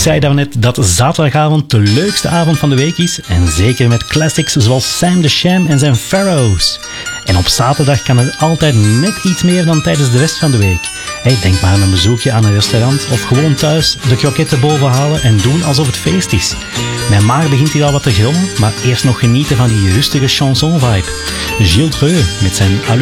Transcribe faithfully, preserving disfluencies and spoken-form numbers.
zei daarnet dat zaterdagavond de leukste avond van de week is. En zeker met classics zoals Sam the Sham en zijn Pharaohs. En op zaterdag kan er altijd net iets meer dan tijdens de rest van de week. Hey, denk maar aan een bezoekje aan een restaurant of gewoon thuis de kroketten bovenhalen en doen alsof het feest is. Mijn maag begint hier al wat te grommen, maar eerst nog genieten van die rustige chanson-vibe. Gilles Dreux met zijn